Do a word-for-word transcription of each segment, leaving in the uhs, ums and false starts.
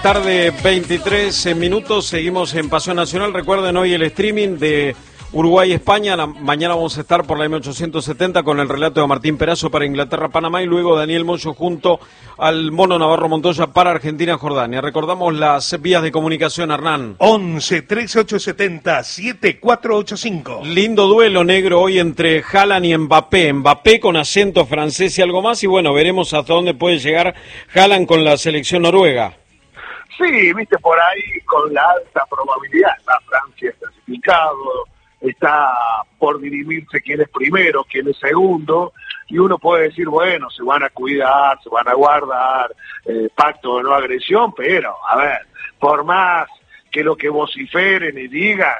Tarde, veintitrés minutos, seguimos en Pasión Nacional. Recuerden hoy el streaming de Uruguay-España. Mañana vamos a estar por la M ochocientos setenta con el relato de Martín Perazo para Inglaterra-Panamá y luego Daniel Moyo junto al Mono Navarro Montoya para Argentina-Jordania. Recordamos las vías de comunicación, Hernán. once, trece, ochocientos setenta, setenta y cuatro ochenta y cinco. Lindo duelo negro hoy entre Haaland y Mbappé. Mbappé con acento francés y algo más y bueno, veremos hasta dónde puede llegar Haaland con la selección noruega. Sí, viste, por ahí con la alta probabilidad, la Francia está clasificado, está por dirimirse quién es primero, quién es segundo, y uno puede decir, bueno, se van a cuidar, se van a guardar, eh, pacto de no agresión, pero, a ver, por más que lo que vociferen y digan,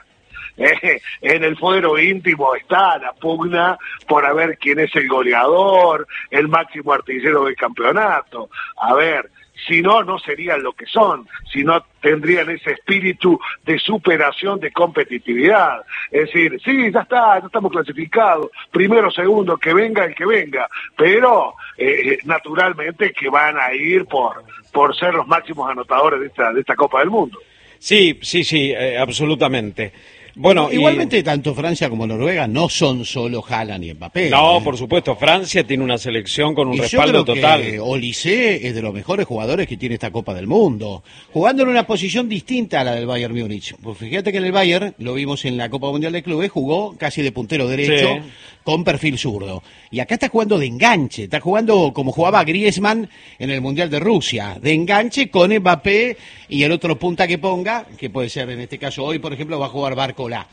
eh, en el fuero íntimo está la pugna por a ver quién es el goleador, el máximo artillero del campeonato, a ver, si no, no serían lo que son, si no tendrían ese espíritu de superación, de competitividad. Es decir, sí, ya está, ya estamos clasificados, primero, segundo, que venga el que venga, pero eh, naturalmente que van a ir por, por ser los máximos anotadores de esta, de esta Copa del Mundo. Sí, sí, sí, eh, absolutamente. Bueno, igualmente y... tanto Francia como Noruega no son solo Haaland y Mbappé. No, ¿eh? por supuesto, Francia tiene una selección con un y respaldo yo creo total. Que Olise es de los mejores jugadores que tiene esta Copa del Mundo, jugando en una posición distinta a la del Bayern Múnich. Pues fíjate que en el Bayern, lo vimos en la Copa Mundial de Clubes, jugó casi de puntero derecho, sí, con perfil zurdo. Y acá está jugando de enganche, está jugando como jugaba Griezmann en el Mundial de Rusia, de enganche con Mbappé y el otro punta que ponga, que puede ser en este caso hoy, por ejemplo, va a jugar Barcola.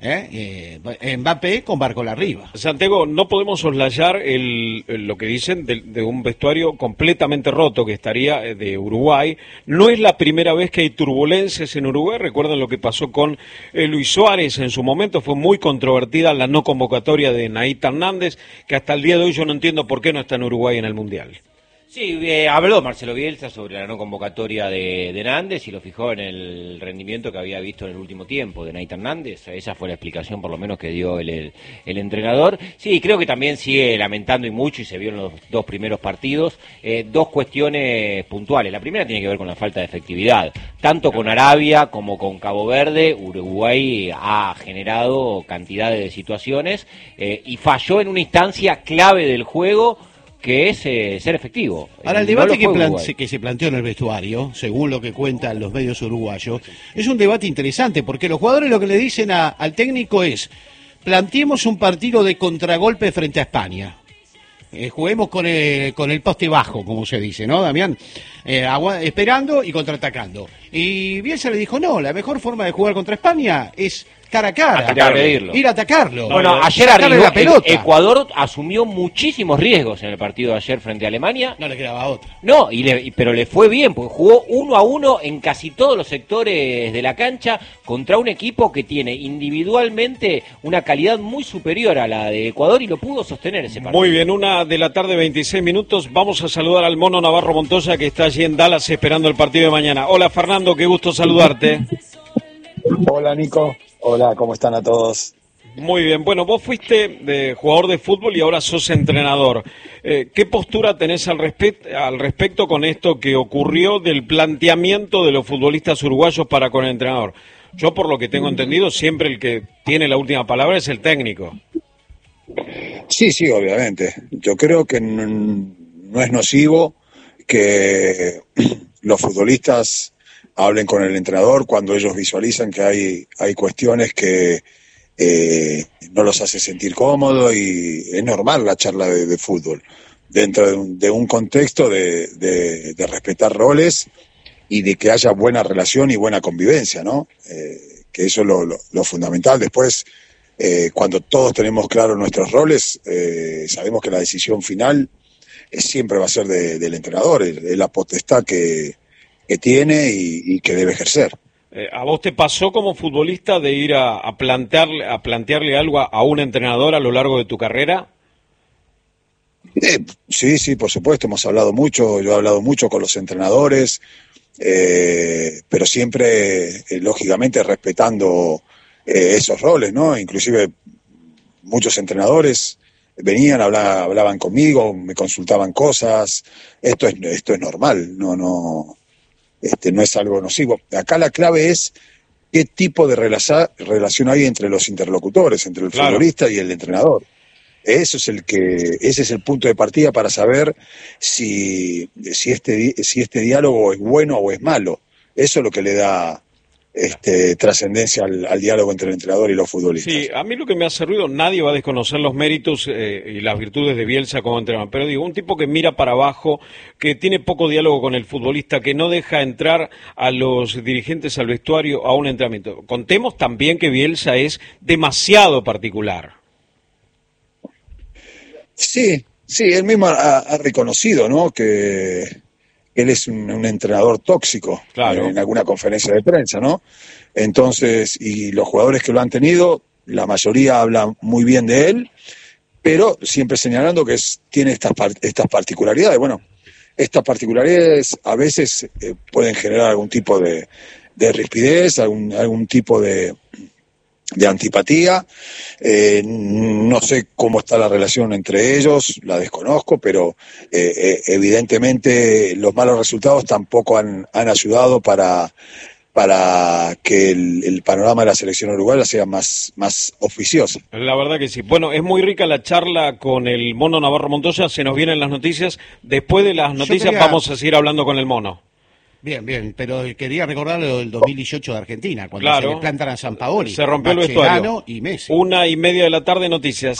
¿Eh? Eh, Mbappé con Barcola arriba. Santiago, no podemos soslayar el, el, lo que dicen de, de un vestuario completamente roto que estaría de Uruguay. No es la primera vez que hay turbulencias en Uruguay. Recuerden lo que pasó con eh, Luis Suárez en su momento. Fue muy controvertida la no convocatoria de Naita Hernández, que hasta el día de hoy yo no entiendo por qué no está en Uruguay en el Mundial. Sí, eh, habló Marcelo Bielsa sobre la no convocatoria de, de Hernández y lo fijó en el rendimiento que había visto en el último tiempo de Naita Hernández. Esa fue la explicación por lo menos que dio el, el, el entrenador. Sí, creo que también sigue lamentando y mucho, y se vio en los dos primeros partidos, eh, dos cuestiones puntuales. La primera tiene que ver con la falta de efectividad. Tanto con Arabia como con Cabo Verde, Uruguay ha generado cantidades de situaciones eh, y falló en una instancia clave del juego, que es eh, ser efectivo. Ahora, el debate no que, plan que se planteó en el vestuario, según lo que cuentan los medios uruguayos, es un debate interesante, porque los jugadores lo que le dicen a, al técnico es, planteemos un partido de contragolpe frente a España. Eh, juguemos con el, con el poste bajo, como se dice, ¿no, Damián? Eh, agua, esperando y contraatacando. Y Bielsa le dijo, no, la mejor forma de jugar contra España es cara a cara, agredirlo. Ir a atacarlo. Bueno, ayer arriesgó, la pelota. Ecuador asumió muchísimos riesgos en el partido de ayer frente a Alemania. No le quedaba otra. No, y le, pero le fue bien, porque jugó uno a uno en casi todos los sectores de la cancha contra un equipo que tiene individualmente una calidad muy superior a la de Ecuador y lo pudo sostener ese partido. Muy bien, una de la tarde, veintiséis minutos. Vamos a saludar al Mono Navarro Montoya, que está allí en Dallas esperando el partido de mañana. Hola, Fernando, qué gusto saludarte. Hola, Nico. Hola, ¿cómo están a todos? Muy bien, bueno, vos fuiste de jugador de fútbol y ahora sos entrenador. Eh, ¿Qué postura tenés al, respect al respecto con esto que ocurrió del planteamiento de los futbolistas uruguayos para con el entrenador? Yo, por lo que tengo entendido, siempre el que tiene la última palabra es el técnico. Sí, sí, obviamente. Yo creo que no, no es nocivo que los futbolistas hablen con el entrenador cuando ellos visualizan que hay, hay cuestiones que eh, no los hace sentir cómodos, y es normal la charla de, de fútbol dentro de un, de un contexto de, de, de respetar roles y de que haya buena relación y buena convivencia, ¿no? Eh, que eso es lo, lo, lo fundamental. Después, eh, cuando todos tenemos claros nuestros roles, eh, sabemos que la decisión final es, siempre va a ser de, del entrenador, es, es la potestad que que tiene y, y que debe ejercer. Eh, ¿A vos te pasó como futbolista de ir a, a, plantearle, a plantearle algo a, a un entrenador a lo largo de tu carrera? Eh, sí, sí, por supuesto, hemos hablado mucho, yo he hablado mucho con los entrenadores, eh, pero siempre, eh, lógicamente, respetando eh, esos roles, ¿no? Inclusive muchos entrenadores venían, hablaban, hablaban conmigo, me consultaban cosas, esto es, esto es normal, no, no... este, no es algo nocivo. Acá la clave es qué tipo de relaza, relación hay entre los interlocutores, entre el claro. futbolista y el entrenador. Eso es el que, ese es el punto de partida para saber si, si, este, si este diálogo es bueno o es malo. Eso es lo que le da este, trascendencia al, al diálogo entre el entrenador y los futbolistas. Sí, a mí lo que me hace ruido, nadie va a desconocer los méritos eh, y las virtudes de Bielsa como entrenador, pero digo, un tipo que mira para abajo, que tiene poco diálogo con el futbolista, que no deja entrar a los dirigentes al vestuario a un entrenamiento. Contemos también que Bielsa es demasiado particular. Sí, sí, él mismo ha, ha reconocido, ¿no?, que él es un, un entrenador tóxico, claro. en, en alguna conferencia de prensa, ¿no? Entonces, y los jugadores que lo han tenido, la mayoría hablan muy bien de él, pero siempre señalando que es, tiene estas, estas particularidades. Bueno, estas particularidades a veces eh, pueden generar algún tipo de, de rispidez, algún, algún tipo de... de antipatía, eh, no sé cómo está la relación entre ellos, la desconozco, pero eh, eh, evidentemente los malos resultados tampoco han, han ayudado para, para que el, el panorama de la selección uruguaya sea más, más oficioso. La verdad que sí. Bueno, es muy rica la charla con el Mono Navarro Montoya, se nos vienen las noticias, después de las noticias quería... vamos a seguir hablando con el Mono. Bien, bien, pero quería recordar lo del dos mil dieciocho de Argentina, cuando claro. se le plantan a Sampaoli. Se rompió el vestuario. Y Messi. Una y media de la tarde, noticias.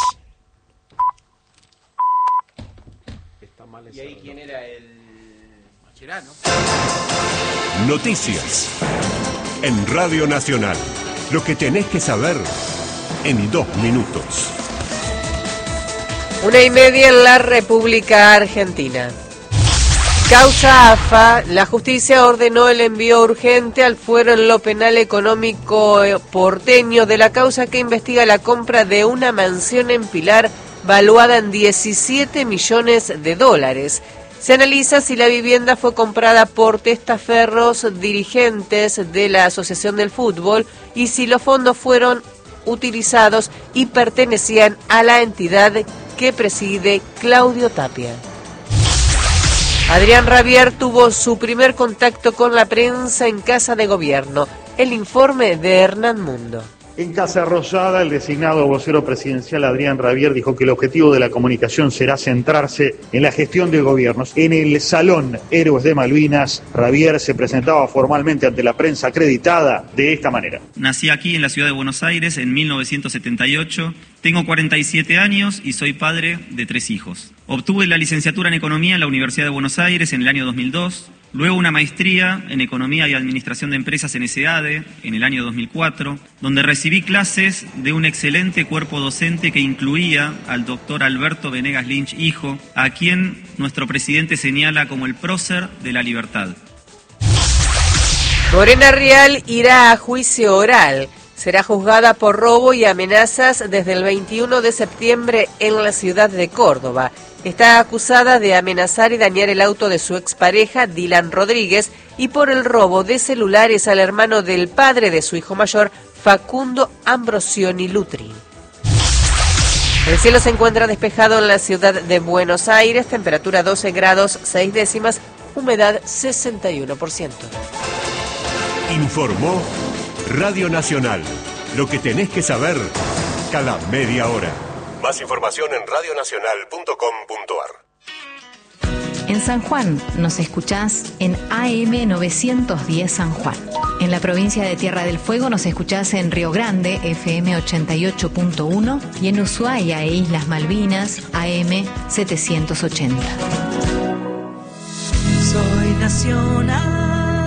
¿Y ahí quién era el Mascherano? Noticias. En Radio Nacional. Lo que tenés que saber en dos minutos. Una y media en la República Argentina. Causa A F A, la justicia ordenó el envío urgente al fuero en lo penal económico porteño de la causa que investiga la compra de una mansión en Pilar valuada en diecisiete millones de dólares. Se analiza si la vivienda fue comprada por testaferros dirigentes de la Asociación del Fútbol y si los fondos fueron utilizados y pertenecían a la entidad que preside Claudio Tapia. Adrián Rabier tuvo su primer contacto con la prensa en Casa de Gobierno. El informe de Hernán Mundo. En Casa Rosada, el designado vocero presidencial Adrián Rabier dijo que el objetivo de la comunicación será centrarse en la gestión de gobiernos. En el Salón Héroes de Malvinas, Rabier se presentaba formalmente ante la prensa acreditada de esta manera. Nací aquí en la ciudad de Buenos Aires en mil novecientos setenta y ocho. Tengo cuarenta y siete años y soy padre de tres hijos. Obtuve la licenciatura en Economía en la Universidad de Buenos Aires en el año dos mil dos. Luego una maestría en Economía y Administración de Empresas en ESEADE en el año dos mil cuatro, donde recibí clases de un excelente cuerpo docente que incluía al doctor Alberto Venegas Lynch, hijo, a quien nuestro presidente señala como el prócer de la libertad. Morena Rial irá a juicio oral. Será juzgada por robo y amenazas desde el veintiuno de septiembre en la ciudad de Córdoba. Está acusada de amenazar y dañar el auto de su expareja, Dylan Rodríguez, y por el robo de celulares al hermano del padre de su hijo mayor, Facundo Ambrosioni Lutri. El cielo se encuentra despejado en la ciudad de Buenos Aires, temperatura doce grados seis décimas, humedad sesenta y uno por ciento. Informó Radio Nacional. Lo que tenés que saber cada media hora. Más información en radio nacional punto com punto a r. En San Juan nos escuchás en A M novecientos diez San Juan. En la provincia de Tierra del Fuego nos escuchás en Río Grande, F M ochenta y ocho punto uno, y en Ushuaia e Islas Malvinas, A M setecientos ochenta. Soy nacional.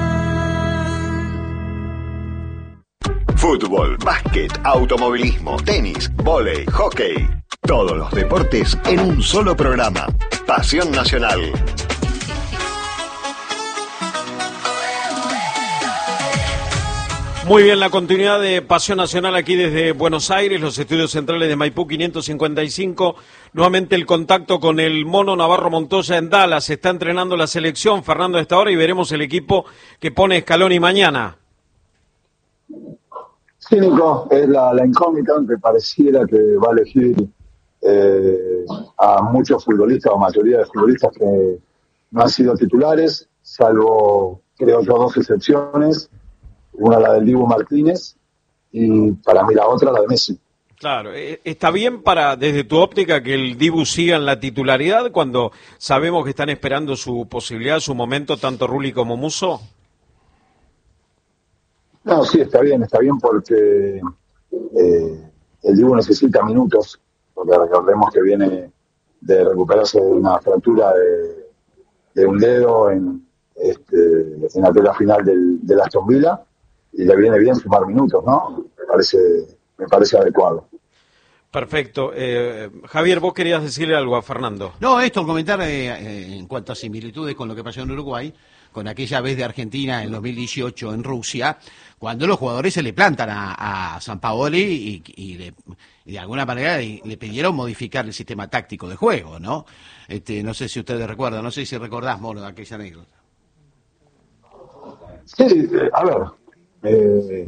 Fútbol, básquet, automovilismo, tenis, vóley, hockey. Todos los deportes en un solo programa. Pasión Nacional. Muy bien, la continuidad de Pasión Nacional aquí desde Buenos Aires, los estudios centrales de Maipú quinientos cincuenta y cinco. Nuevamente el contacto con el Mono Navarro Montoya en Dallas. Se está entrenando la selección, Fernando, a esta hora, y veremos el equipo que pone Scaloni mañana. Sí, Nico, es la, la incógnita, aunque pareciera que va a elegir eh, a muchos futbolistas o mayoría de futbolistas que no han sido titulares, salvo creo yo, dos excepciones, una la del Dibu Martínez y para mí la otra la de Messi. Claro, ¿está bien para, desde tu óptica, que el Dibu siga en la titularidad cuando sabemos que están esperando su posibilidad, su momento, tanto Rulli como Musso? No, sí, está bien, está bien porque eh, el Dibu necesita minutos, porque recordemos que viene de recuperarse de una fractura de, de un dedo en, este, en la pelea final del, del Aston Villa, y le viene bien sumar minutos, ¿no? Me parece, me parece adecuado. Perfecto. Eh, Javier, vos querías decirle algo a Fernando. No, esto, comentar eh, eh, en cuanto a similitudes con lo que pasó en Uruguay, con aquella vez de Argentina en dos mil dieciocho en Rusia, cuando los jugadores se le plantan a, a Sampaoli y, y, le, y de alguna manera le, le pidieron modificar el sistema táctico de juego, ¿no? Este, no sé si ustedes recuerdan, no sé si recordás, Moro, aquella anécdota. Sí, a ver, eh,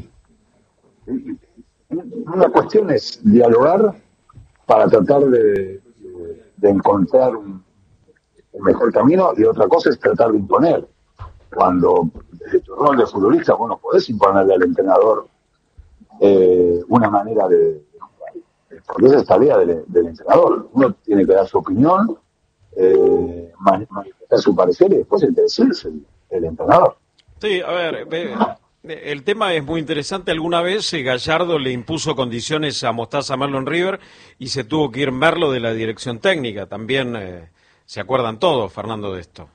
una cuestión es dialogar para tratar de, de encontrar un, un mejor camino, y otra cosa es tratar de imponer. Cuando desde tu rol de futbolista vos no podés imponerle al entrenador eh, una manera de, de jugar, porque esa es tarea del, del entrenador. Uno tiene que dar su opinión, eh, manifestar su parecer, y después el que decide es el, el entrenador. Sí, a ver, el tema es muy interesante. Alguna vez Gallardo le impuso condiciones a Mostaza Merlo en River y se tuvo que ir Merlo de la dirección técnica. También eh, se acuerdan todos, Fernando, de esto.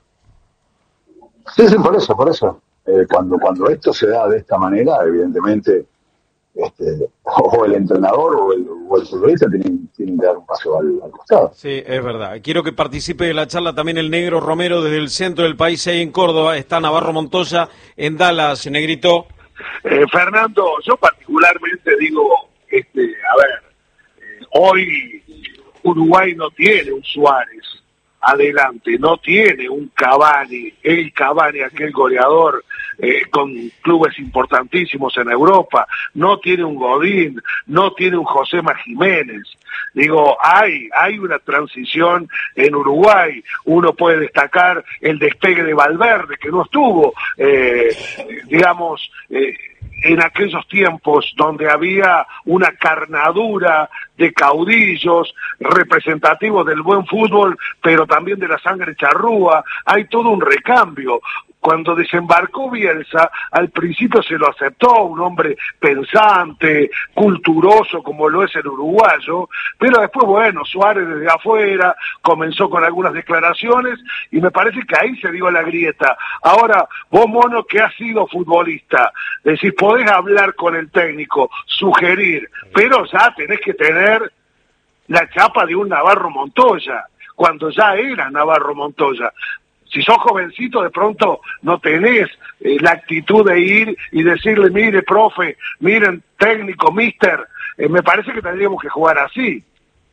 Sí, sí, por eso, por eso. Eh, cuando cuando esto se da de esta manera, evidentemente, este, o el entrenador o el, o el futbolista tienen, tienen que dar un paso al, al costado. Sí, es verdad. Quiero que participe de la charla también el Negro Romero desde el centro del país, ahí en Córdoba. Está Navarro Montoya en Dallas, Negrito. Eh, Fernando, yo particularmente digo, este, a ver, eh, hoy Uruguay no tiene un Suárez adelante, no tiene un Cavani, el Cavani, aquel goleador eh, con clubes importantísimos en Europa, no tiene un Godín, no tiene un Josema Jiménez. Digo, hay, hay una transición en Uruguay. Uno puede destacar el despegue de Valverde, que no estuvo, eh, digamos, eh, en aquellos tiempos donde había una carnadura de caudillos representativos del buen fútbol, pero también de la sangre charrúa. Hay todo un recambio. Cuando desembarcó Bielsa, al principio se lo aceptó, un hombre pensante, culturoso como lo es el uruguayo, pero después, bueno, Suárez desde afuera comenzó con algunas declaraciones y me parece que ahí se dio la grieta. Ahora, vos, Mono, que has sido futbolista, decís, podés hablar con el técnico, sugerir, pero ya tenés que tener la chapa de un Navarro Montoya, cuando ya era Navarro Montoya. Si sos jovencito, de pronto no tenés eh, la actitud de ir y decirle, mire, profe, miren, técnico, mister, eh, me parece que tendríamos que jugar así.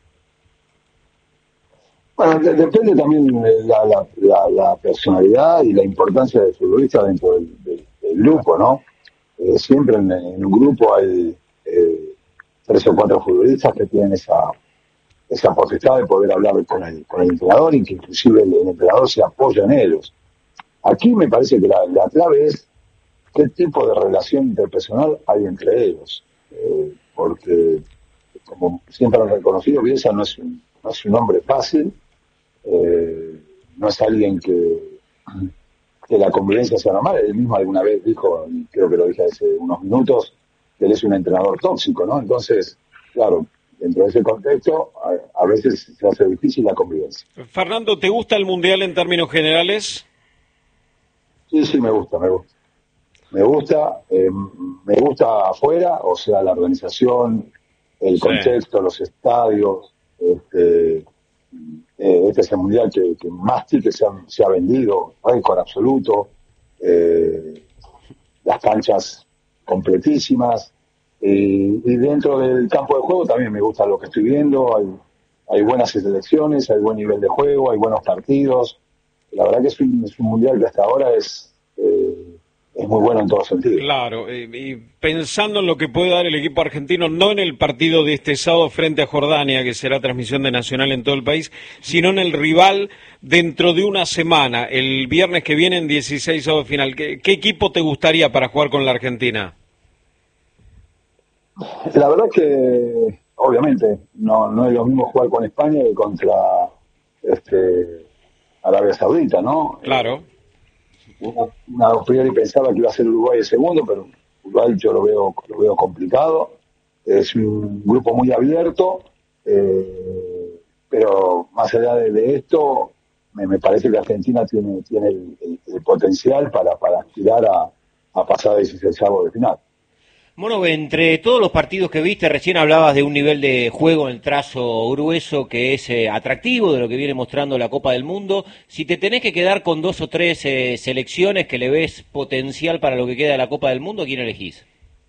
Bueno, de, depende también de la, la, la, la personalidad y la importancia del futbolista dentro del, del, del grupo, ¿no? Eh, siempre en, en un grupo hay eh, tres o cuatro futbolistas que tienen esa esa potestad de poder hablar con el, con el entrenador, y que inclusive el, el entrenador se apoya en ellos. Aquí me parece que la, la clave es qué tipo de relación interpersonal hay entre ellos, eh, porque como siempre han reconocido, Bielsa no es un, no es un hombre fácil, eh, no es alguien que, que la convivencia sea normal. Él mismo alguna vez dijo, y creo que lo dije hace unos minutos, que él es un entrenador tóxico, ¿no? Entonces, claro, dentro de ese contexto, a, a veces se hace difícil la convivencia. Fernando, ¿te gusta el Mundial en términos generales? Sí, sí, me gusta, me gusta. Me gusta, eh, me gusta afuera, o sea, la organización, el sí. contexto, los estadios. Este, eh, este es el Mundial que, que más tickets se, han, se ha vendido, récord absoluto. Eh, las canchas completísimas. Y, y dentro del campo de juego también me gusta lo que estoy viendo. Hay, hay buenas selecciones, hay buen nivel de juego, hay buenos partidos. La verdad que es un, es un mundial que hasta ahora es, eh, es muy bueno en todo sentido. Claro, eh, y pensando en lo que puede dar el equipo argentino, no en el partido de este sábado frente a Jordania, que será transmisión de Nacional en todo el país, sino en el rival dentro de una semana, el viernes que viene en dieciséis de final. ¿Qué, qué equipo te gustaría para jugar con la Argentina? La verdad es que, obviamente, no, no es lo mismo jugar con España que contra este, Arabia Saudita, ¿no? Claro. Uno, uno a priori pensaba que iba a ser Uruguay el segundo, pero Uruguay yo lo veo, lo veo complicado. Es un grupo muy abierto, eh, pero más allá de, de esto, me, me parece que Argentina tiene, tiene el, el, el potencial para, para aspirar a, a pasar a dieciséis de final. Mono, entre todos los partidos que viste, recién hablabas de un nivel de juego en el trazo grueso que es eh, atractivo de lo que viene mostrando la Copa del Mundo. Si te tenés que quedar con dos o tres eh, selecciones que le ves potencial para lo que queda de la Copa del Mundo, ¿a quién elegís?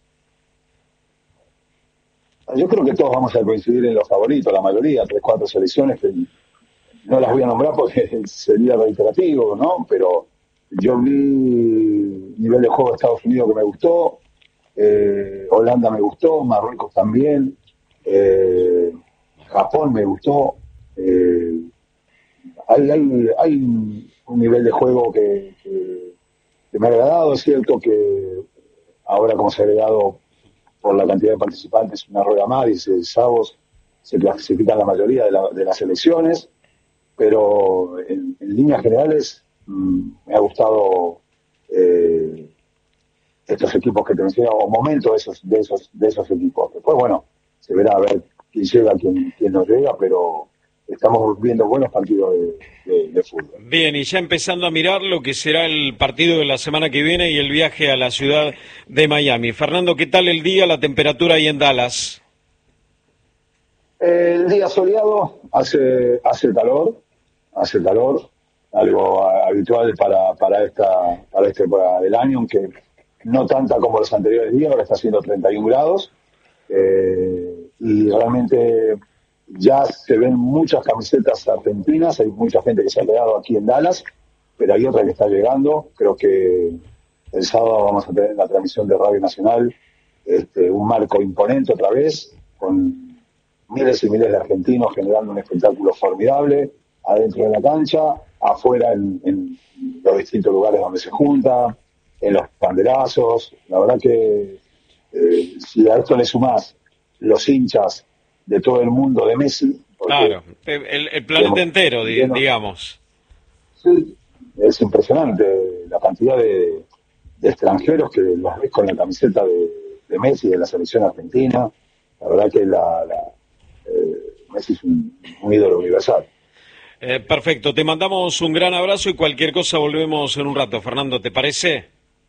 Yo creo que todos vamos a coincidir en los favoritos, la mayoría, tres, cuatro selecciones que no las voy a nombrar porque sería reiterativo, ¿no? Pero yo vi el nivel de juego de Estados Unidos que me gustó. Eh, Holanda me gustó, Marruecos también, eh, Japón me gustó. Eh, hay, hay, hay un nivel de juego que, que, que me ha agradado. Es cierto que ahora, como se ha agregado por la cantidad de participantes, una rueda más, dieciséis avos, se clasifican la mayoría de, la, de las selecciones, pero en, en líneas generales mmm, me ha gustado. Eh, estos equipos que te mencionaba, o momentos de esos, de esos, de esos equipos. Después, bueno, se verá a ver quién llega, quién, quién no llega, pero estamos viendo buenos partidos de, de, de fútbol. Bien, y ya empezando a mirar lo que será el partido de la semana que viene y el viaje a la ciudad de Miami. Fernando, ¿qué tal el día, la temperatura ahí en Dallas? El día soleado, hace, hace calor, hace calor, algo habitual para, para esta, para esta época del año, aunque no tanta como los anteriores días, ahora está haciendo treinta y un grados, eh, y realmente ya se ven muchas camisetas argentinas, hay mucha gente que se ha quedado aquí en Dallas, pero hay otra que está llegando. Creo que el sábado vamos a tener la transmisión de Radio Nacional, este, un marco imponente otra vez, con miles y miles de argentinos generando un espectáculo formidable, adentro de la cancha, afuera en, en los distintos lugares donde se junta, en los banderazos. La verdad que eh, si a esto le sumás los hinchas de todo el mundo de Messi, claro, el, el planeta digamos, entero, digamos. digamos. Sí, es impresionante la cantidad de, de extranjeros que los ves con la camiseta de, de Messi, de la selección argentina. La verdad que la, la eh, Messi es un, un ídolo universal. Eh, perfecto, te mandamos un gran abrazo y cualquier cosa volvemos en un rato. Fernando, ¿te parece?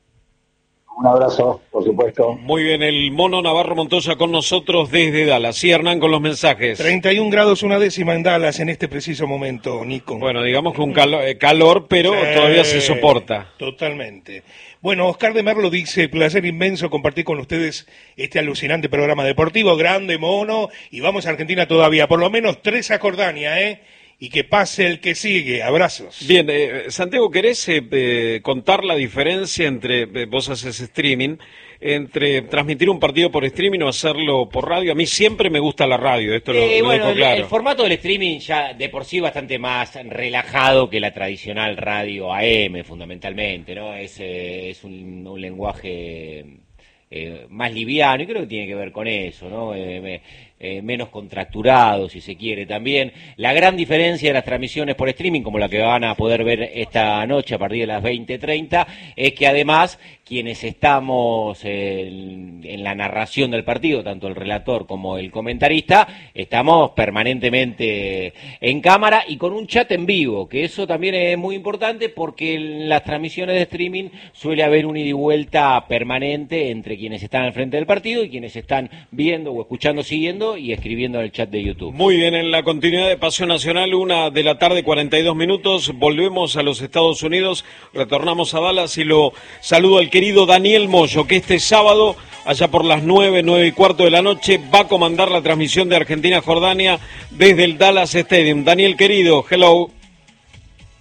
Un abrazo, por supuesto. Muy bien, el Mono Navarro Montoya con nosotros desde Dallas. Sí, Hernán, con los mensajes. treinta y un grados una décima en Dallas en este preciso momento, Nico. Bueno, digamos que un calor, eh, calor pero sí, todavía se soporta. Totalmente. Bueno, Oscar de Merlo dice, placer inmenso compartir con ustedes este alucinante programa deportivo, grande, Mono, y vamos a Argentina todavía, por lo menos tres a Jordania, ¿eh? Y que pase el que sigue. Abrazos. Bien, eh, Santiago, ¿querés eh, eh, contar la diferencia entre, eh, vos haces streaming, entre transmitir un partido por streaming o hacerlo por radio? A mí siempre me gusta la radio, esto lo, eh, lo bueno, dejo claro. El, el formato del streaming ya de por sí bastante más relajado que la tradicional radio A M, fundamentalmente, ¿no? Es, eh, es un, un lenguaje eh, más liviano y creo que tiene que ver con eso, ¿no? Eh, me, Eh, menos contracturado, si se quiere también. La gran diferencia de las transmisiones por streaming, como la que van a poder ver esta noche a partir de las veinte treinta, es que además quienes estamos en, en la narración del partido, tanto el relator como el comentarista, estamos permanentemente en cámara y con un chat en vivo, que eso también es muy importante porque en las transmisiones de streaming suele haber un ida y vuelta permanente entre quienes están al frente del partido y quienes están viendo o escuchando, siguiendo y escribiendo en el chat de YouTube. Muy bien, en la continuidad de Pasión Nacional, una de la tarde, cuarenta y dos minutos, volvemos a los Estados Unidos, retornamos a Dallas y lo saludo al querido Daniel Moyo, que este sábado, allá por las nueve, nueve y cuarto de la noche, va a comandar la transmisión de Argentina-Jordania desde el Dallas Stadium. Daniel, querido, hello.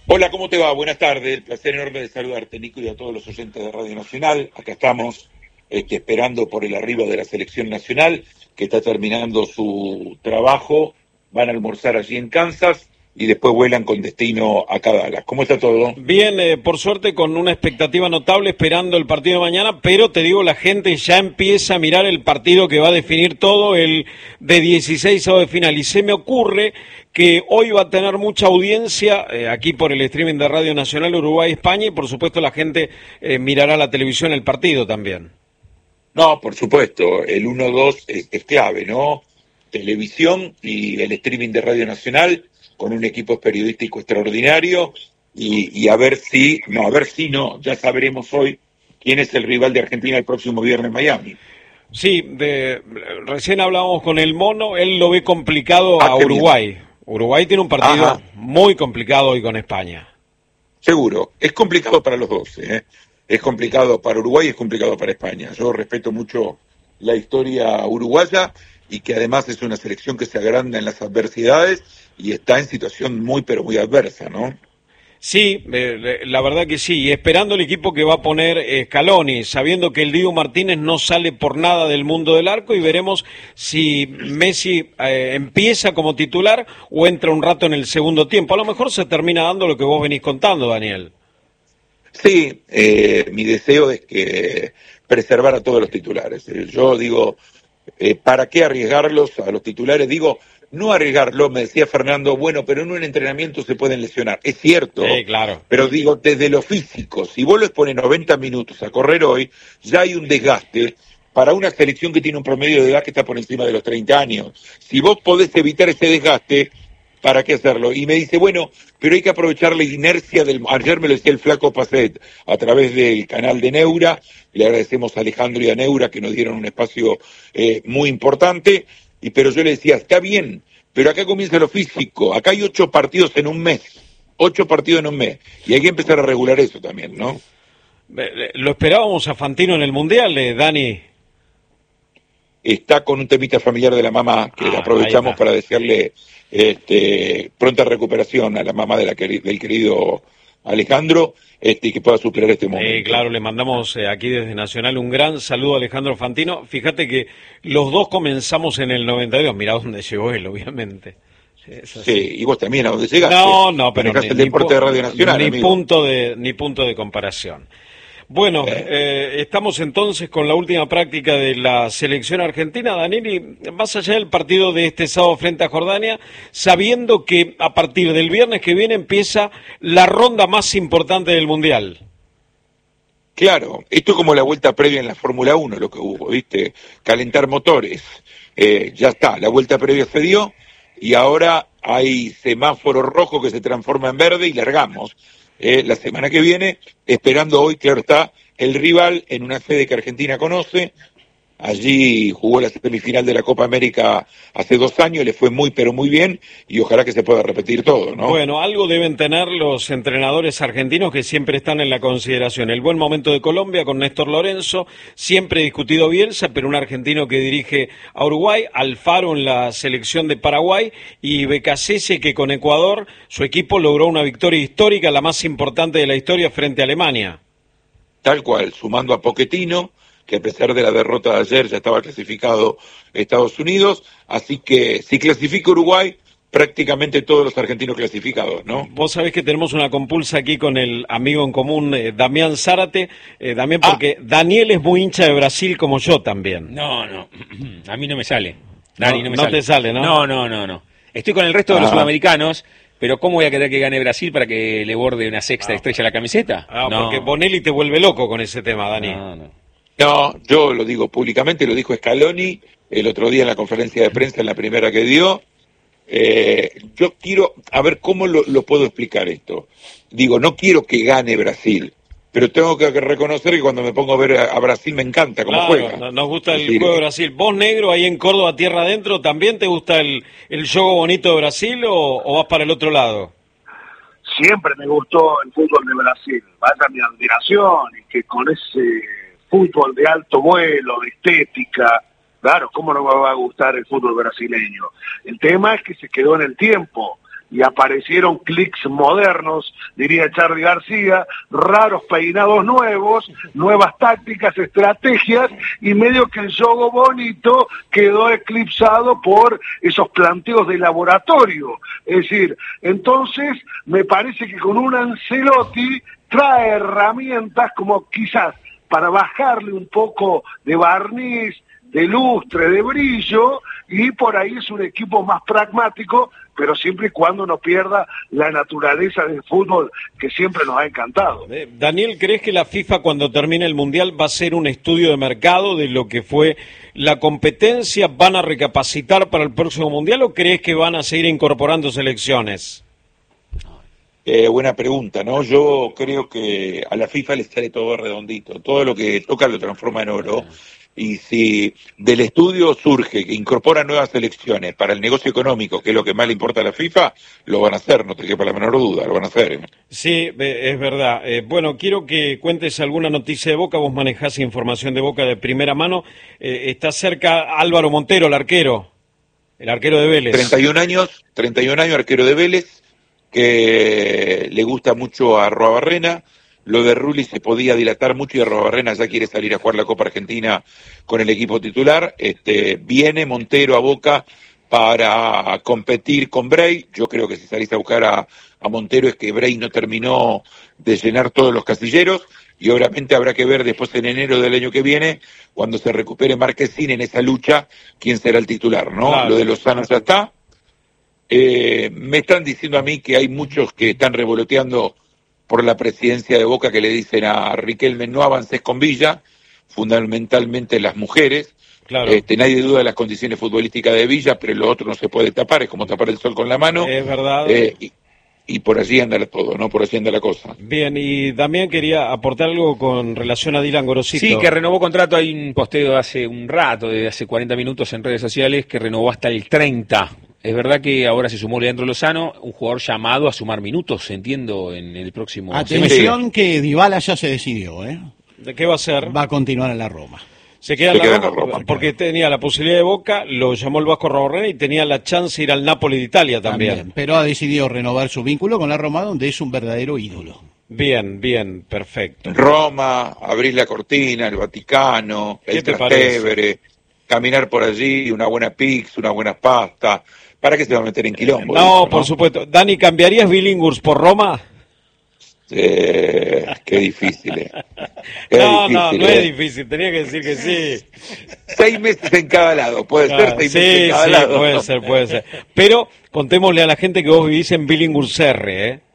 Hola, ¿cómo te va? Buenas tardes, el placer enorme de saludarte, Nico, y a todos los oyentes de Radio Nacional. Acá estamos este, esperando por el arribo de la selección nacional, que está terminando su trabajo, van a almorzar allí en Kansas y después vuelan con destino a Dallas. ¿Cómo está todo? Bien, eh, por suerte con una expectativa notable esperando el partido de mañana, pero te digo, la gente ya empieza a mirar el partido que va a definir todo, el de dieciséis de final, y se me ocurre que hoy va a tener mucha audiencia eh, aquí por el streaming de Radio Nacional Uruguay-España, y por supuesto la gente eh, mirará la televisión el partido también. No, por supuesto, el uno dos es, es clave, ¿no? Televisión y el streaming de Radio Nacional, con un equipo periodístico extraordinario, y, y a ver si, no, a ver si no, ya sabremos hoy quién es el rival de Argentina el próximo viernes en Miami. Sí, de, recién hablábamos con el Mono, él lo ve complicado ah, a Uruguay. Bien. Uruguay tiene un partido Ajá. muy complicado hoy con España. Seguro, es complicado para los dos, ¿eh? Es complicado para Uruguay y es complicado para España. Yo respeto mucho la historia uruguaya y que además es una selección que se agranda en las adversidades y está en situación muy pero muy adversa, ¿no? Sí, eh, la verdad que sí, y esperando el equipo que va a poner eh, Scaloni, sabiendo que el Dibu Martínez no sale por nada del mundo del arco, y veremos si Messi eh, empieza como titular o entra un rato en el segundo tiempo. A lo mejor se termina dando lo que vos venís contando, Daniel. Sí, eh, mi deseo es que preservar a todos los titulares. Yo digo, eh, ¿para qué arriesgarlos a los titulares? Digo, no arriesgarlo, me decía Fernando, bueno, pero en un entrenamiento se pueden lesionar. Es cierto, sí, claro. Pero digo, desde lo físico, si vos los pones noventa minutos a correr hoy, ya hay un desgaste para una selección que tiene un promedio de edad que está por encima de los treinta años. Si vos podés evitar ese desgaste, ¿para qué hacerlo? Y me dice, bueno, pero hay que aprovechar la inercia del... Ayer me lo decía el flaco Pacet a través del canal de Neura, le agradecemos a Alejandro y a Neura que nos dieron un espacio eh, muy importante, y pero yo le decía, está bien, pero acá comienza lo físico, acá hay ocho partidos en un mes, ocho partidos en un mes, y hay que empezar a regular eso también, ¿no? Lo esperábamos a Fantino en el Mundial, eh, Dani. Está con un temita familiar de la mamá, que ah, aprovechamos para desearle este, pronta recuperación a la mamá de la, del querido Alejandro, este, y que pueda superar este momento. Eh, claro, le mandamos eh, aquí desde Nacional un gran saludo a Alejandro Fantino. Fíjate que los dos comenzamos en el noventa y dos, mirá dónde llegó él, obviamente. Sí, sí, y vos también, ¿a dónde llegaste? No, no, pero ni, el deporte de Radio Nacional, ni amigo. punto de ni punto de comparación. Bueno, eh. Eh, estamos entonces con la última práctica de la selección argentina, Daniel, y más allá del partido de este sábado frente a Jordania, sabiendo que a partir del viernes que viene empieza la ronda más importante del Mundial. Claro, esto es como la vuelta previa en la Fórmula uno, lo que hubo, ¿viste? Calentar motores. Eh, ya está, la vuelta previa se dio y ahora hay semáforo rojo que se transforma en verde y largamos. Eh, la semana que viene, esperando hoy, claro está, el rival en una sede que Argentina conoce. Allí jugó la semifinal de la Copa América hace dos años, le fue muy pero muy bien y ojalá que se pueda repetir todo, ¿no? Bueno, algo deben tener los entrenadores argentinos que siempre están en la consideración. El buen momento de Colombia con Néstor Lorenzo, siempre discutido Bielsa, pero un argentino que dirige a Uruguay, Alfaro en la selección de Paraguay y Becasese que con Ecuador su equipo logró una victoria histórica, la más importante de la historia frente a Alemania. Tal cual, sumando a Pochettino, que a pesar de la derrota de ayer ya estaba clasificado Estados Unidos, así que si clasifica Uruguay, prácticamente todos los argentinos clasificados, ¿no? Vos sabés que tenemos una compulsa aquí con el amigo en común, eh, Damián Zárate, eh, Damián, porque ah. Daniel es muy hincha de Brasil como yo también. No, no, a mí no me sale. Dani, no, no me no sale. te sale, ¿no? No, no, no, no. Estoy con el resto de los ah. sudamericanos. Pero ¿cómo voy a querer que gane Brasil para que le borde una sexta ah. estrella a la camiseta? Ah, no. Porque Bonelli te vuelve loco con ese tema, Dani. No, no. No, yo lo digo públicamente, lo dijo Scaloni el otro día en la conferencia de prensa, en la primera que dio. Eh, yo quiero, a ver cómo lo, lo puedo explicar esto. Digo, no quiero que gane Brasil, pero tengo que reconocer que cuando me pongo a ver a, a Brasil me encanta cómo claro, juega. Nos gusta el decir, juego de Brasil. ¿Vos, negro, ahí en Córdoba, tierra adentro, también te gusta el, el juego bonito de Brasil o, o vas para el otro lado? Siempre me gustó el fútbol de Brasil. Vaya mi admiración y que con ese fútbol de alto vuelo, de estética, claro, ¿cómo no me va a gustar el fútbol brasileño? El tema es que se quedó en el tiempo y aparecieron clics modernos, diría Charly García, raros peinados nuevos, nuevas tácticas, estrategias, y medio que el juego bonito quedó eclipsado por esos planteos de laboratorio. Es decir, entonces me parece que con un Ancelotti trae herramientas como quizás para bajarle un poco de barniz, de lustre, de brillo, y por ahí es un equipo más pragmático, pero siempre y cuando no pierda la naturaleza del fútbol que siempre nos ha encantado. Eh, Daniel, ¿crees que la FIFA cuando termine el Mundial va a hacer un estudio de mercado de lo que fue la competencia? ¿Van a recapacitar para el próximo Mundial o crees que van a seguir incorporando selecciones? Eh, buena pregunta, ¿no? Yo creo que a la FIFA le sale todo redondito, todo lo que toca lo transforma en oro, y si del estudio surge que incorpora nuevas selecciones para el negocio económico, que es lo que más le importa a la FIFA, lo van a hacer, no te quepa la menor duda, lo van a hacer. Sí, es verdad. Eh, bueno, quiero que cuentes alguna noticia de Boca, vos manejás información de Boca de primera mano. Eh, está cerca Álvaro Montero, el arquero, el arquero de Vélez. treinta y un años, treinta y un años, arquero de Vélez, que le gusta mucho a Arruabarrena. Lo de Rulli se podía dilatar mucho y Arruabarrena ya quiere salir a jugar la Copa Argentina con el equipo titular. Este, viene Montero a Boca para competir con Bray. Yo creo que si salís a buscar a, a Montero es que Bray no terminó de llenar todos los casilleros, y obviamente habrá que ver después en enero del año que viene, cuando se recupere Marquezín en esa lucha, quién será el titular, ¿no? Claro. Lo de Lozano ya está. Eh, me están diciendo a mí que hay muchos que están revoloteando por la presidencia de Boca, que le dicen a Riquelme no avances con Villa, fundamentalmente las mujeres. Claro. Este, nadie duda de las condiciones futbolísticas de Villa, pero lo otro no se puede tapar, es como tapar el sol con la mano. Es verdad. Eh, y, y por allí anda todo, ¿no? Por allí anda la cosa. Bien, y Damián quería aportar algo con relación a Dylan Gorosito. Sí, que renovó contrato, hay un posteo hace un rato, de hace cuarenta minutos en redes sociales, que renovó hasta el treinta. Es verdad que ahora se sumó Leandro Lozano, un jugador llamado a sumar minutos, entiendo, en el próximo Atención semestre. Que Dybala ya se decidió, ¿eh? ¿De qué va a ser? Va a continuar en la Roma. Se queda, se en, la queda Roma, en la Roma porque tenía la posibilidad de Boca, lo llamó el Vasco Arruabarrena y tenía la chance de ir al Napoli de Italia también. también. Pero ha decidido renovar su vínculo con la Roma, donde es un verdadero ídolo. Bien, bien, perfecto. Roma, abrir la cortina, el Vaticano, el Trastevere, caminar por allí, una buena pizza, una buena pasta. ¿Para qué se va a meter en quilombo? No, eso, por ¿no? supuesto. Dani, ¿cambiarías Billinghurst por Roma? Eh, qué difícil, eh. Qué no, difícil, no, no eh. es difícil, tenía que decir que sí. Seis meses en cada lado, puede claro, ser, seis sí, meses en cada sí, lado. puede ser, puede ser. Pero contémosle a la gente que vos vivís en Billinghurst R, ¿eh?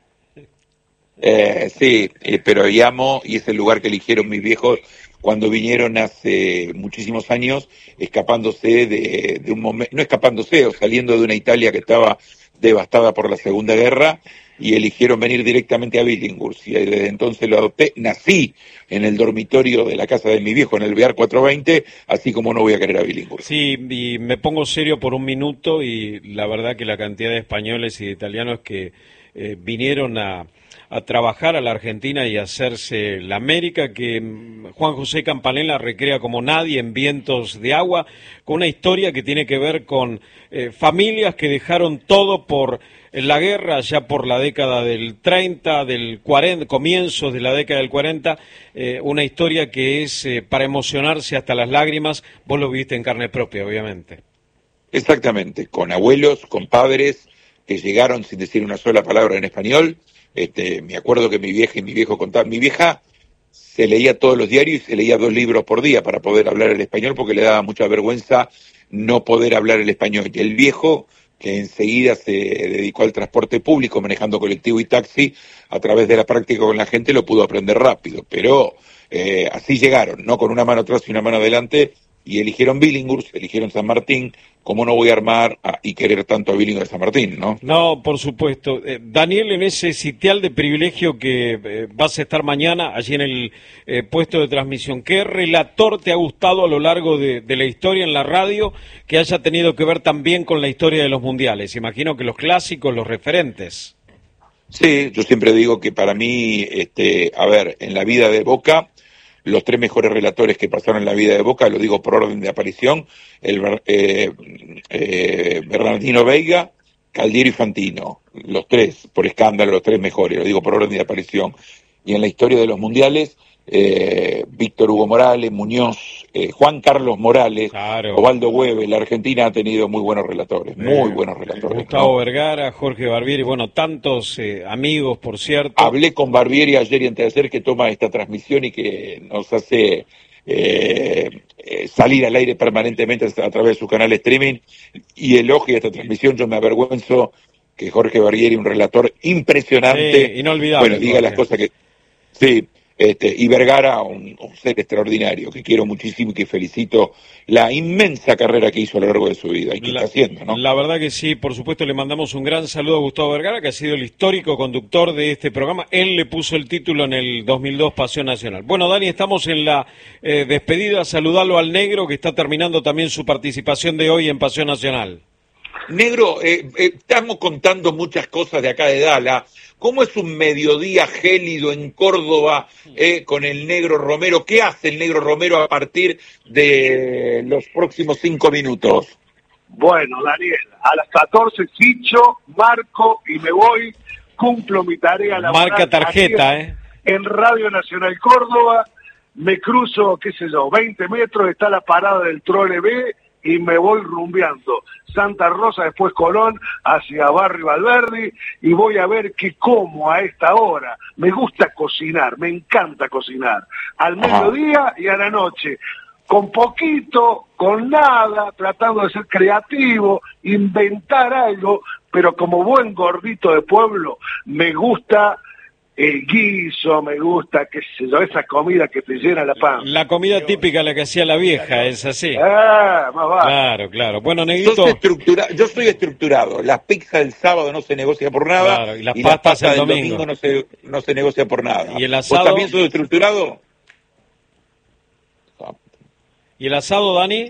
Eh, sí, eh, pero llamo, y es el lugar que eligieron mis viejos cuando vinieron hace muchísimos años, escapándose de, de un momento, no escapándose, o saliendo de una Italia que estaba devastada por la Segunda Guerra, y eligieron venir directamente a Billinghurst, y desde entonces lo adopté. Nací en el dormitorio de la casa de mi viejo, en el Bear cuatrocientos veinte, así como no voy a querer a Billinghurst. Sí, y me pongo serio por un minuto, y la verdad que la cantidad de españoles y de italianos que eh, vinieron a... a trabajar a la Argentina y a hacerse la América, que Juan José Campanella recrea como nadie en Vientos de Agua, con una historia que tiene que ver con eh, familias que dejaron todo por la guerra, ya por la década del treinta, del cuarenta, comienzos de la década del cuarenta, eh, una historia que es eh, para emocionarse hasta las lágrimas. Vos lo viste en carne propia, obviamente. Exactamente, con abuelos, con padres que llegaron sin decir una sola palabra en español. Este, me acuerdo que mi vieja y mi viejo contaban, mi vieja se leía todos los diarios y se leía dos libros por día para poder hablar el español, porque le daba mucha vergüenza no poder hablar el español. Y el viejo, que enseguida se dedicó al transporte público, manejando colectivo y taxi, a través de la práctica con la gente lo pudo aprender rápido. Pero eh, así llegaron, ¿no? Con una mano atrás y una mano adelante, y eligieron Billinghurst, eligieron San Martín. ¿Cómo no voy a armar a, y querer tanto a Billinghurst de San Martín, no? No, por supuesto. Eh, Daniel, en ese sitial de privilegio que eh, vas a estar mañana, allí en el eh, puesto de transmisión, ¿qué relator te ha gustado a lo largo de, de la historia en la radio que haya tenido que ver también con la historia de los mundiales? Imagino que los clásicos, los referentes. Sí, yo siempre digo que para mí, este, a ver, en la vida de Boca, los tres mejores relatores que pasaron en la vida de Boca, lo digo por orden de aparición, el eh, eh, Bernardino Veiga, Caldiero y Fantino, los tres, por escándalo, los tres mejores, lo digo por orden de aparición. Y en la historia de los mundiales, eh, Víctor Hugo Morales, Muñoz, eh, Juan Carlos Morales, claro. Osvaldo Hueve. La Argentina ha tenido muy buenos relatores, muy eh, buenos relatores. Gustavo ¿no? Vergara, Jorge Barbieri, bueno, tantos eh, amigos, por cierto. Hablé con Barbieri ayer y antes de ayer que toma esta transmisión y que nos hace eh, eh, salir al aire permanentemente a través de su canal de streaming y elogia esta transmisión. Yo me avergüenzo que Jorge Barbieri, un relator impresionante, sí, inolvidable, bueno, diga Jorge. las cosas que... Sí, este, y Vergara, un, un ser extraordinario, que quiero muchísimo y que felicito la inmensa carrera que hizo a lo largo de su vida y que la, está haciendo, ¿no? La verdad que sí, por supuesto le mandamos un gran saludo a Gustavo Vergara, que ha sido el histórico conductor de este programa. Él le puso el título en el dos mil dos, Pasión Nacional. Bueno, Dani, estamos en la eh, despedida. Saludalo al Negro, que está terminando también su participación de hoy en Pasión Nacional. Negro, eh, eh, estamos contando muchas cosas de acá de Dala. ¿Cómo es un mediodía gélido en Córdoba eh, con el Negro Romero? ¿Qué hace el Negro Romero a partir de los próximos cinco minutos? Bueno, Daniel, a las catorce ficho, marco y me voy, cumplo mi tarea laboral. Marca tarjeta, ¿eh? En Radio Nacional Córdoba, me cruzo, qué sé yo, veinte metros, está la parada del Trole B y me voy rumbeando. Santa Rosa, después Colón, hacia Barrio Valverde, y voy a ver qué como a esta hora. Me gusta cocinar, me encanta cocinar. Al mediodía y a la noche, con poquito, con nada, tratando de ser creativo, inventar algo, pero como buen gordito de pueblo, me gusta el guiso, me gusta, qué sé yo, esa comida que te llena la panza. La comida típica, la que hacía la vieja, es así. Ah, más va. Claro, claro. Bueno, Negrito... Estructura... Yo soy estructurado. La pizza del sábado no se negocia por nada. Claro, y las y pastas la pasta el del domingo, domingo no, se, no se negocia por nada. ¿Y el asado? ¿Vos también sos estructurado? ¿Y el asado, Dani?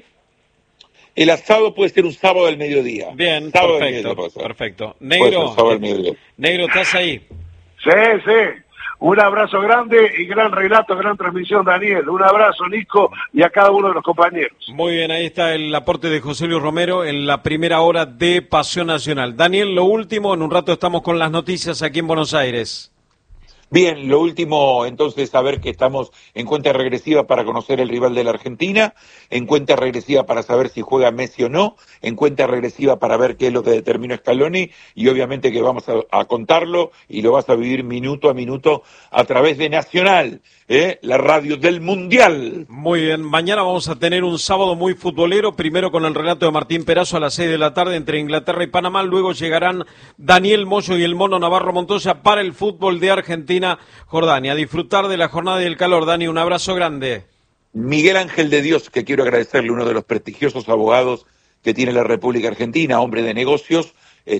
El asado puede ser un sábado al mediodía. Bien, sábado perfecto, perfecto. Negro, Negro, ¿estás ahí? Sí, sí. Un abrazo grande y gran relato, gran transmisión, Daniel. Un abrazo, Nico, y a cada uno de los compañeros. Muy bien, ahí está el aporte de José Luis Romero en la primera hora de Pasión Nacional. Daniel, lo último, en un rato estamos con las noticias aquí en Buenos Aires. Bien, lo último, entonces, saber que estamos en cuenta regresiva para conocer el rival de la Argentina, en cuenta regresiva para saber si juega Messi o no, en cuenta regresiva para ver qué es lo que determinó Scaloni, y obviamente que vamos a, a contarlo y lo vas a vivir minuto a minuto a través de Nacional, ¿eh? La radio del Mundial. Muy bien, mañana vamos a tener un sábado muy futbolero, primero con el relato de Martín Perazo a las seis de la tarde entre Inglaterra y Panamá, luego llegarán Daniel Moyo y el Mono Navarro Montoya para el fútbol de Argentina. Jordania, a disfrutar de la jornada y el calor. Dani, un abrazo grande. Miguel Ángel de Dios, que quiero agradecerle, uno de los prestigiosos abogados que tiene la República Argentina, hombre de negocios,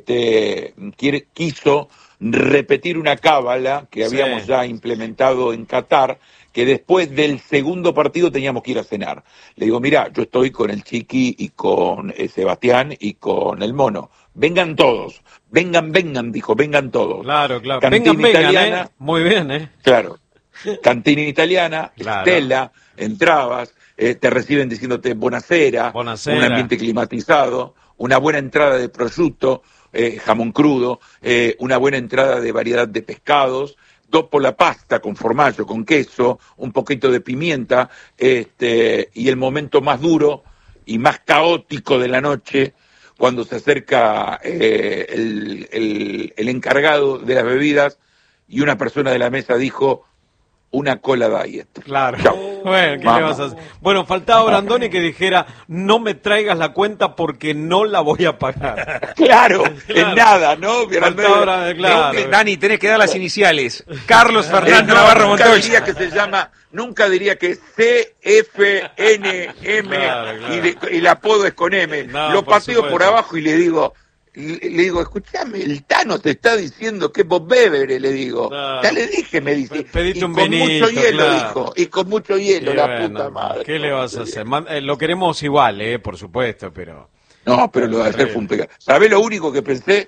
este, quiere, quiso repetir una cábala que Sí. habíamos ya implementado en Qatar, que después del segundo partido teníamos que ir a cenar. Le digo, mira, yo estoy con el Chiqui y con eh, Sebastián y con el Mono. Vengan todos, vengan, vengan, dijo, vengan todos. Claro, claro. Cantina vengan, vengan, italiana, ¿eh? Muy bien, ¿eh? Claro. Cantina italiana, Claro. Stella, entrabas, eh, te reciben diciéndote buonasera, Buonasera. un ambiente climatizado, una buena entrada de prosciutto, eh, jamón crudo, eh, una buena entrada de variedad de pescados, dopo la pasta con formaggio, con queso, un poquito de pimienta, este, y el momento más duro y más caótico de la noche, cuando se acerca eh, el, el, el encargado de las bebidas y una persona de la mesa dijo, una cola diet. Claro. Chau. Bueno, ¿qué le vas a hacer? Bueno, faltaba Brandoni que dijera, no me traigas la cuenta porque no la voy a pagar. Claro, Claro. en nada, ¿no? Faltaba Brandoni, claro. Dani, tenés que dar las iniciales. Carlos Fernando Eh, no, Navarro nunca Montoya. diría que se llama, nunca diría que C F N M Claro, claro. Y, de- y el apodo es con M. No, Lo por paseo por supuesto. abajo y le digo, le, le digo, escúchame, el Tano te está diciendo que vos bebere, le digo. Claro. Ya le dije, me dice. Pedite y un con vinito, mucho hielo, claro. dijo. Y con mucho hielo, Y la bueno, puta madre. ¿qué le vas a hacer? Man- eh, lo queremos igual, eh, por supuesto, pero... No, pero lo de ayer fue un pecado. ¿Sabés lo único que pensé?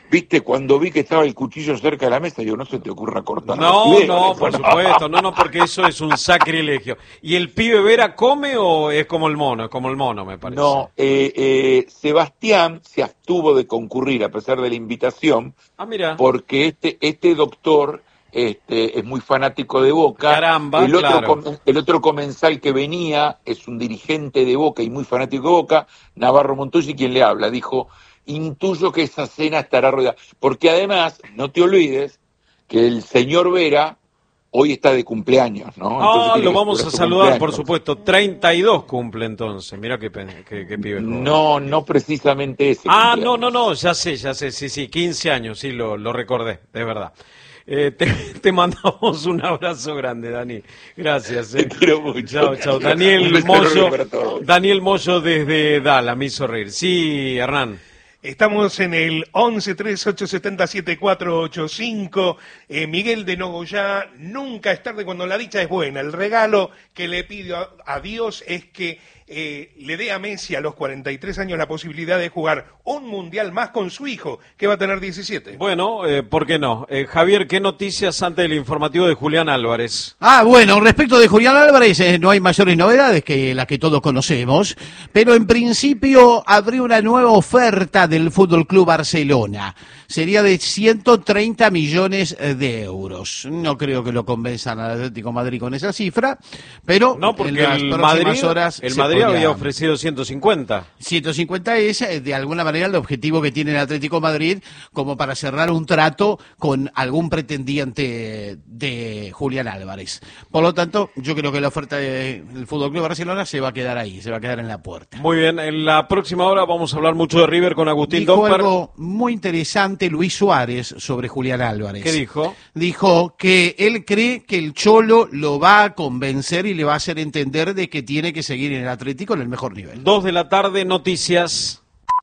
viste, cuando vi que estaba el cuchillo cerca de la mesa, digo, no se te ocurra cortar. No, no, por supuesto, no, no, porque eso es un sacrilegio. ¿Y el pibe Vera come o es como el mono? Es como el mono, me parece. No, eh, eh, Sebastián se abstuvo de concurrir a pesar de la invitación, ah, mira. porque este, este doctor este, es muy fanático de Boca. Caramba, el otro, claro. com- el otro comensal que venía es un dirigente de Boca y muy fanático de Boca, Navarro Montoya, quien le habla, dijo, intuyo que esa cena estará rodeada, porque además, no te olvides que el señor Vera hoy está de cumpleaños, ¿no? Ah, Entonces, lo vamos a saludar, por cumpleaños. supuesto. treinta y dos cumple entonces. Mira qué, pe- qué, qué pibe joven. No, no precisamente ese. Ah, cumpleaños. no, no, no, ya sé, ya sé, sí, sí, quince años, sí, lo, lo recordé, de verdad. Eh, te, te mandamos un abrazo grande, Dani. Gracias. Eh. Te quiero mucho. Chao, chao. Un Daniel beso Moyo, enorme para todos. Daniel Moyo desde Dala, me hizo reír. Sí, Hernán. Estamos en el once tres ocho siete siete cuatro ocho cinco. Eh, Miguel de Nogoyá, nunca es tarde cuando la dicha es buena. El regalo que le pido a, a Dios es que eh, le dé a Messi a los cuarenta y tres años la posibilidad de jugar un mundial más con su hijo, que va a tener diecisiete. Bueno, eh, ¿por qué no? Eh, Javier, ¿qué noticias ante el informativo de Julián Álvarez? Ah, bueno, respecto de Julián Álvarez, eh, no hay mayores novedades que las que todos conocemos, pero en principio habría una nueva oferta del Fútbol Club Barcelona. Sería de ciento treinta millones de euros. No creo que lo convenzan al Atlético de Madrid con esa cifra, pero No, porque en las el próximas Madrid, horas el se Madrid podría- había ofrecido ciento cincuenta. ciento cincuenta es, eh, de alguna manera, el objetivo que tiene el Atlético de Madrid como para cerrar un trato con algún pretendiente de Julián Álvarez. Por lo tanto, yo creo que la oferta del Fútbol Club Barcelona se va a quedar ahí, se va a quedar en la puerta. Muy bien, en la próxima hora vamos a hablar mucho de River con Agustín Dijo Domper. algo muy interesante Luis Suárez sobre Julián Álvarez. ¿Qué dijo? Dijo que él cree que el Cholo lo va a convencer y le va a hacer entender de que tiene que seguir en el Atlético en el mejor nivel. Dos de la tarde, noticias.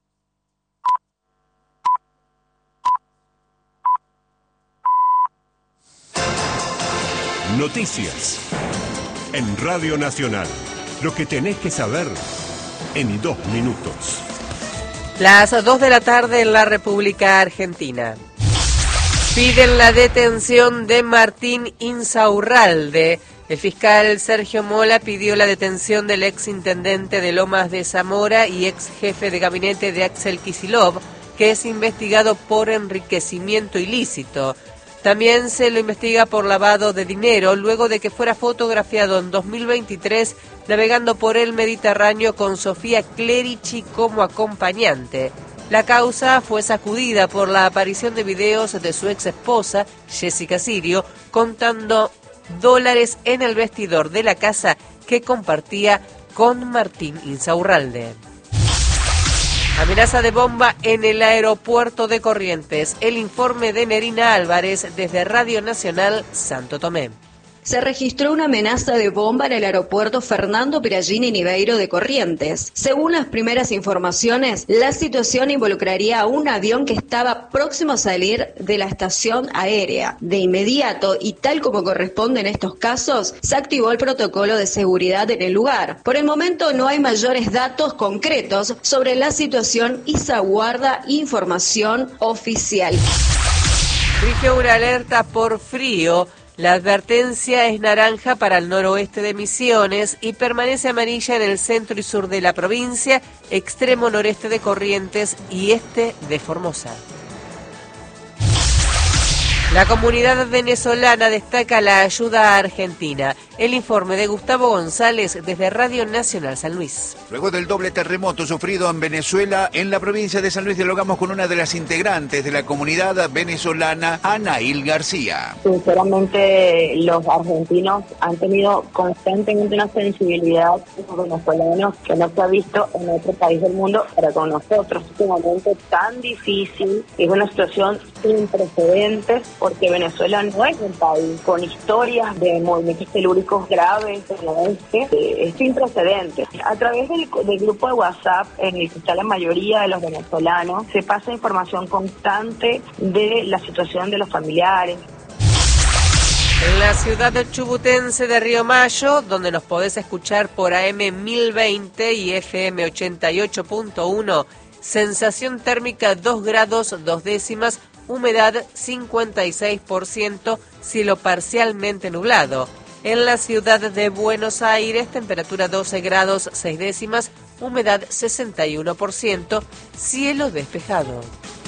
Noticias. En Radio Nacional. Lo que tenés que saber en dos minutos. Las dos de la tarde en la República Argentina. Piden la detención de Martín Insaurralde. El fiscal Sergio Mola pidió la detención del ex intendente de Lomas de Zamora y ex jefe de gabinete de Axel Kicillof, que es investigado por enriquecimiento ilícito. También se lo investiga por lavado de dinero, luego de que fuera fotografiado en dos mil veintitrés navegando por el Mediterráneo con Sofía Clerici como acompañante. La causa fue sacudida por la aparición de videos de su ex esposa, Jessica Sirio, contando dólares en el vestidor de la casa que compartía con Martín Insaurralde. Amenaza de bomba en el aeropuerto de Corrientes. El informe de Nerina Álvarez desde Radio Nacional Santo Tomé. Se registró una amenaza de bomba en el aeropuerto Fernando Perallini Niveiro de Corrientes. Según las primeras informaciones, la situación involucraría a un avión que estaba próximo a salir de la estación aérea. De inmediato, y tal como corresponde en estos casos, se activó el protocolo de seguridad en el lugar. Por el momento no hay mayores datos concretos sobre la situación y se aguarda información oficial. Rige una alerta por frío. La advertencia es naranja para el noroeste de Misiones y permanece amarilla en el centro y sur de la provincia, extremo noreste de Corrientes y este de Formosa. La comunidad venezolana destaca la ayuda a Argentina. El informe de Gustavo González desde Radio Nacional San Luis. Luego del doble terremoto sufrido en Venezuela, en la provincia de San Luis dialogamos con una de las integrantes de la comunidad venezolana, Anaíl García. Sinceramente, los argentinos han tenido constantemente una sensibilidad con los venezolanos que no se ha visto en otro país del mundo para con nosotros. Es un momento tan difícil, es una situación sin precedentes, porque Venezuela no es un país con historias de movimientos telúricos graves en el oeste, eh, es sin precedentes. A través del, del grupo de WhatsApp en el que está la mayoría de los venezolanos, se pasa información constante de la situación de los familiares. En la ciudad chubutense de Río Mayo, donde nos podés escuchar por A M mil veinte y F M ochenta y ocho punto uno, sensación térmica dos grados dos décimas, humedad cincuenta y seis por ciento, cielo parcialmente nublado. En la ciudad de Buenos Aires, temperatura doce grados seis décimas, humedad sesenta y uno por ciento, cielo despejado.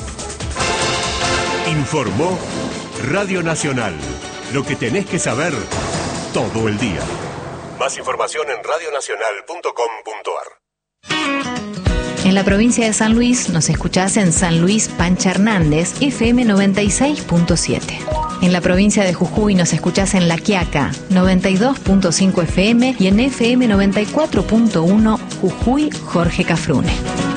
Informó Radio Nacional. Lo que tenés que saber todo el día. Más información en radio nacional punto com punto ar. En la provincia de San Luis nos escuchás en San Luis Pancha Hernández, F M noventa y seis punto siete. En la provincia de Jujuy nos escuchás en La Quiaca, noventa y dos punto cinco F M y en F M noventa y cuatro punto uno Jujuy Jorge Cafrune.